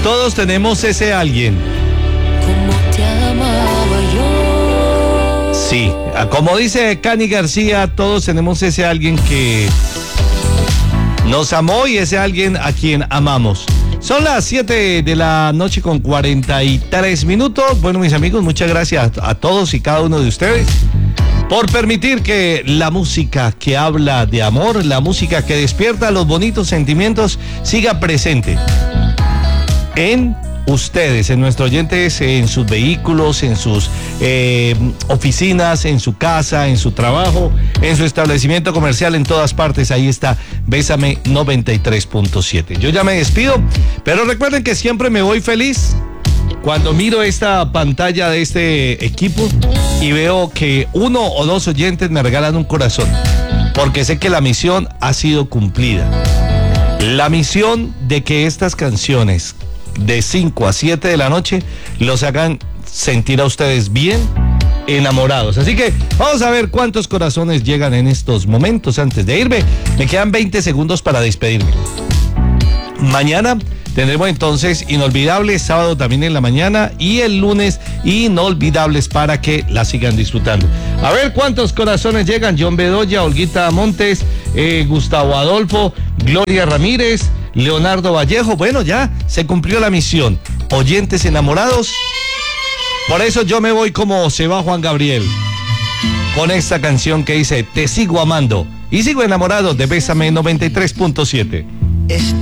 Todos tenemos ese alguien. Como te amaba yo. Sí, como dice Cani García, todos tenemos ese alguien que nos amó y ese alguien a quien amamos. Son las 7 de la noche con 43 minutos. Bueno, mis amigos, muchas gracias a todos y cada uno de ustedes por permitir que la música que habla de amor, la música que despierta los bonitos sentimientos, siga presente en ustedes, en nuestros oyentes, en sus vehículos, en sus oficinas, en su casa, en su trabajo, en su establecimiento comercial, en todas partes. Ahí está Bésame 93.7. Yo ya me despido, pero recuerden que siempre me voy feliz cuando miro esta pantalla de este equipo y veo que uno o dos oyentes me regalan un corazón, porque sé que la misión ha sido cumplida. La misión de que estas canciones de 5 a 7 de la noche los hagan sentir a ustedes bien, enamorados. Así que vamos a ver cuántos corazones llegan en estos momentos antes de irme. Me quedan 20 segundos para despedirme. Mañana tendremos entonces Inolvidables, sábado también en la mañana, y el lunes Inolvidables para que la sigan disfrutando. A ver cuántos corazones llegan. John Bedoya, Olguita Montes, Gustavo Adolfo, Gloria Ramírez, Leonardo Vallejo. Bueno, ya se cumplió la misión. Oyentes enamorados. Por eso yo me voy como se va Juan Gabriel, con esta canción que dice: Te sigo amando y sigo enamorado de Bésame 93.7.